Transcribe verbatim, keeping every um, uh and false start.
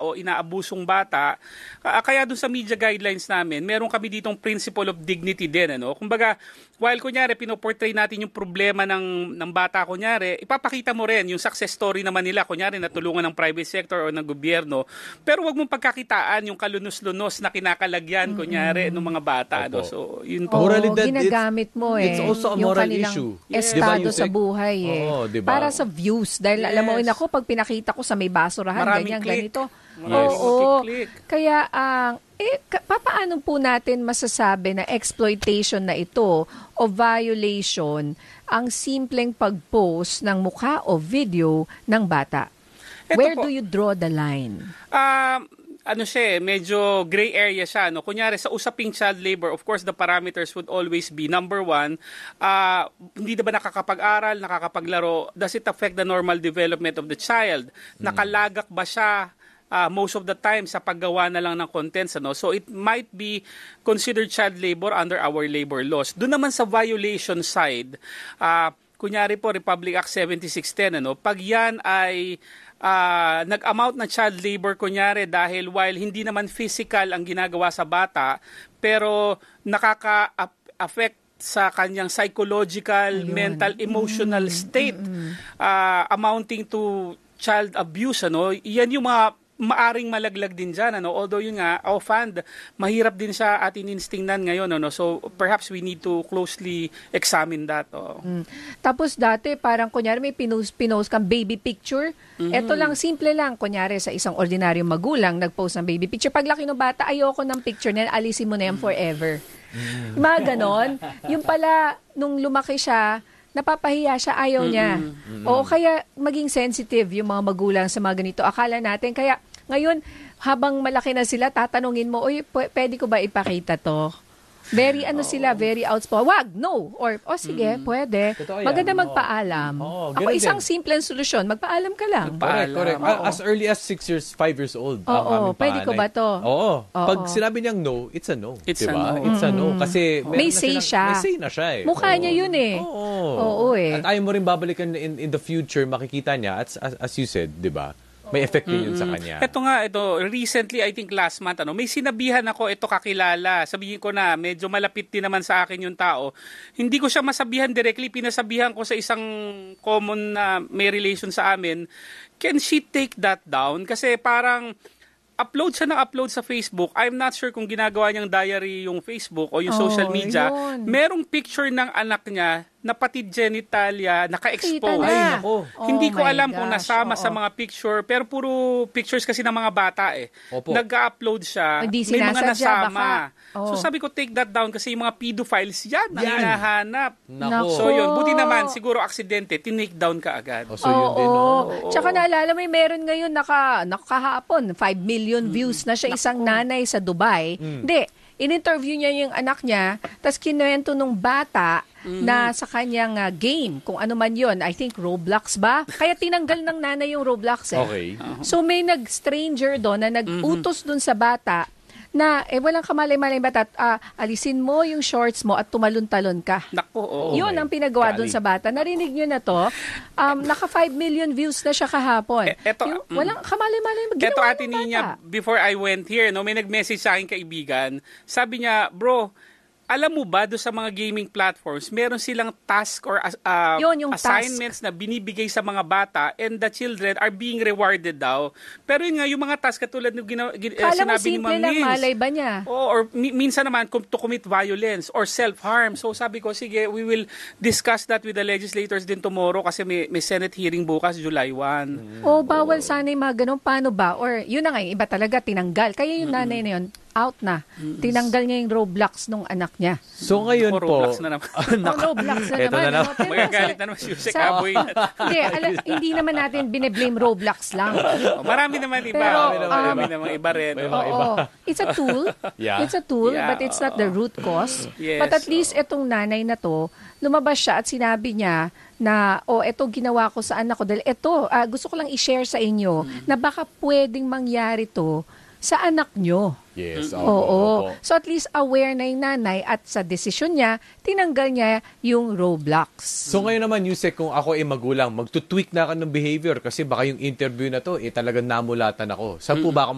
o inaabusong bata. Uh, kaya doon sa media guidelines namin, meron kami ditong principle of dignity din. Ano? Kumbaga, while kunyari, pinoportray natin yung problema ng, ng bata, kunyari, ipapakita mo rin yung success story naman nila, kunyari, natulungan ng private sector o ng gobyerno. Pero wag mong pagkakitaan yung kalunos-lunos na kinakalagyan, kunyari, ng mga bata. Ano? So, yun po. Oo, Moralidad, ginagamit mo eh. it's also a yung moral kanilang issue. estado Diba, sa buhay eh. Oo, diba? Para sa views. Dahil Yes. alam mo, ina ko, pag pinakita ko sa may basurahan, Maraming ganyan, click. ganito. Maraming Oo. click. Kaya, ang eh, ka- papaano po natin masasabi na exploitation na ito o violation ang simpleng pag-post ng mukha o video ng bata? Ito Where po. do you draw the line? Ah, ano siya, eh, medyo gray area siya. No? Kunyari, sa usaping child labor, of course, the parameters would always be, number one, uh, hindi na ba nakakapag-aral, nakakapaglaro? Does it affect the normal development of the child? Nakalagak ba siya uh, most of the time sa paggawa na lang ng contents? Ano? So it might be considered child labor under our labor laws. Doon naman sa violation side, uh, kunyari po, Republic Act seventy-six ten, ano? Pag yan ay Uh, nag-amount na child labor kunyari dahil while hindi naman physical ang ginagawa sa bata pero nakaka-affect sa kanyang psychological, Ayun. mental, emotional state uh, amounting to child abuse, ano, yan yung mga maaring malaglag din dyan, ano? Although yun nga, offhand, mahirap din siya atin instingnan ngayon, ano? So perhaps we need to closely examine that. Oh. Mm. Tapos dati, parang kunyari may pinost, pinost kang baby picture. Mm-hmm. Ito lang, simple lang. Kunyari sa isang ordinaryong magulang, nag-post ng baby picture. Paglaki ng bata, ayoko ng picture na yan, alisin mo na yan forever. Mm-hmm. Mga ganon. Yung pala, nung lumaki siya, napapahiya siya, ayaw niya. Mm-hmm. O kaya maging sensitive yung mga magulang sa mga ganito. Akala natin, kaya ngayon, habang malaki na sila, tatanungin mo, uy, p- pwede ko ba ipakita to? Very ano sila, very outspoken. Wag, no. Or, oh sige, Mm. pwede. Totoo yan. Maganda Oo. magpaalam. Oo, Ako, ganun isang din. simpleng solusyon, magpaalam ka lang. Correct, correct. Oo. As early as six years, five years old. Oo, ang aming pwede ko panganay. ba to? Oo. Oo. Pag sinabi niyang no, it's a no. It's diba? a no. It's a no. Kasi meron May na say silang- siya. May say na siya eh. Mukha Oo. niya yun eh. Oo. Oo eh. At ayaw mo rin babalikan in, in the future, makikita niya, as, as, as you said, di ba? May effect din yun sa kanya. Ito nga, ito, recently, I think last month, ano, may sinabihan ako, ito kakilala. Sabihin ko na, medyo malapit din naman sa akin yung tao. Hindi ko siya masabihan directly, pinasabihan ko sa isang common na may relation sa amin. Can she take that down? Kasi parang, upload siya ng upload sa Facebook. I'm not sure kung ginagawa niyang diary yung Facebook o yung Oh, social media. yun. Merong picture ng anak niya na pati genitalia Kita naka-expose. na. Ay, nako. Hindi Oh ko my alam kung gosh, nasama oo. sa mga picture, pero puro pictures kasi ng mga bata eh. Opo. Nag-upload siya, Hindi may mga sinasadya, nasama. baka. Oo. So sabi ko, take that down kasi yung mga pedophiles, yan ang Yan. hinahanap. Nako. So yun, buti naman, siguro aksidente, tinake down ka agad. Oh, so yun din, no? Oo. Tsaka naalala mo, meron ngayon naka, nakahapon, five million views na siya isang nanay sa Dubai. Hindi, in-interview niya yung anak niya, tapos kinuwento nung bata na sa kanyang uh, game, kung ano man yon, I think Roblox ba? Kaya tinanggal ng nanay yung Roblox eh. Okay. So may nag-stranger doon na nag-utos doon sa bata na eh walang kamalay-malay bata, ah, alisin mo yung shorts mo at tumalon-talon ka. Nako, oo. Yun my ang pinagawa doon golly. sa bata. Narinig nyo na to. Um, naka five million views na siya kahapon. Eh, eto, Yung, mm. walang kamalay-malay. Ginawa Eto, ng Ate bata. Nina, before I went here, no, may nag-message sa akin kaibigan. Sabi niya, bro, alam mo ba doon sa mga gaming platforms, meron silang task or uh, Yun, yung assignments na binibigay sa mga bata and the children are being rewarded daw. Pero yun nga, yung mga task katulad ng gina, gin, eh, Kala mo sinabi ni simple Ma'am lang, Nins. malay ba niya? Oo, or mi- minsan naman com- to commit violence or self-harm. So sabi ko, sige, we will discuss that with the legislators din tomorrow kasi may, may Senate hearing bukas, July first. O bawal sana yung mga ganun. Paano ba? Or yun na nga, yung iba talaga tinanggal. Kaya yung nanay na yun, out na. Tinanggal niya yung Roblox nung anak niya. So ngayon Ako, po, Roblox na naman. O Roblox na Eto naman. na naman. ano, pero Magagalit sa- na naman si Yusek sa- Aboy. Hindi, ala- hindi naman natin bine-blame Roblox lang. Oh, marami naman iba. Pero, marami naman, um, marami naman iba rin. may Oo. mga iba. Oo. It's a tool. Yeah. It's a tool, Yeah, but it's not the root cause. Yes, But at least itong nanay na to, lumabas siya at sinabi niya na, oh, eto ginawa ko sa anak ko. Dahil eto, ah, gusto ko lang i-share sa inyo na baka pwedeng mangyari to sa anak nyo. yes, opo, Oo. opo. So at least aware na yung nanay at sa desisyon niya, tinanggal niya yung Roblox. So ngayon naman, Yusek, kung ako ay magulang, magtutweak na ako ng behavior kasi baka yung interview na to, eh talagang namulatan ako. Saan po ba ako